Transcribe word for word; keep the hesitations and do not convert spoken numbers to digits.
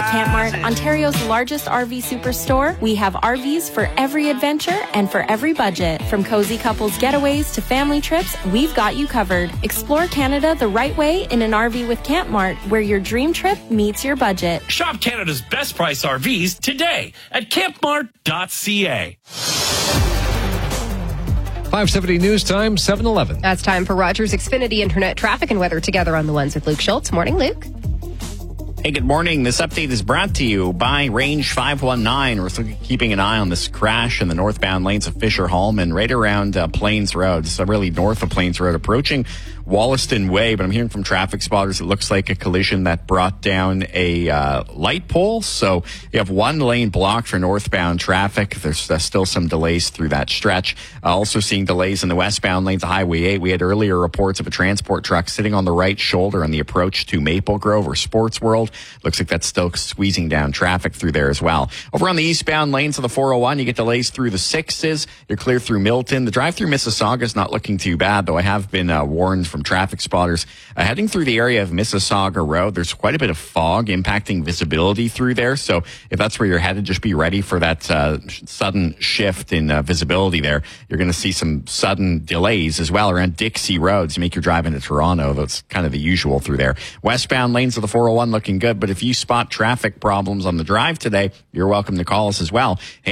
Campmart, Ontario's largest R V superstore, we have R Vs for every adventure and for every budget. From cozy couples getaways to family trips, we've got you covered. Explore Canada the right way in an R V with Campmart, where your dream trip meets your budget. Shop Canada's best price R Vs today at campmart dot c a. five seventy News Time, seven eleven. That's time for Rogers Xfinity Internet traffic and weather together on the ones with Luke Schultz. Morning, Luke. Hey, good morning. This update is brought to you by Range five one nine. We're still keeping an eye on this crash in the northbound lanes of Fisher Hallman, right around uh, Plains Road. So really north of Plains Road, approaching Wollaston Way. But I'm hearing from traffic spotters, it looks like a collision that brought down a uh, light pole. So you have one lane blocked for northbound traffic. There's uh, still some delays through that stretch. Uh, also seeing delays in the westbound lanes of Highway eight. We had earlier reports of a transport truck sitting on the right shoulder on the approach to Maple Grove or Sports World. Looks like that's still squeezing down traffic through there as well. Over on the eastbound lanes of the four oh one, you get delays through the sixes. You're clear through Milton. The drive through Mississauga is not looking too bad, though I have been uh, warned from traffic spotters. Uh, heading through the area of Mississauga Road, there's quite a bit of fog impacting visibility through there. So if that's where you're headed, just be ready for that uh, sudden shift in uh, visibility there. You're going to see some sudden delays as well around Dixie Road to make your drive into Toronto. That's kind of the usual through there. Westbound lanes of the four oh one looking good, but if you spot traffic problems on the drive today, you're welcome to call us as well.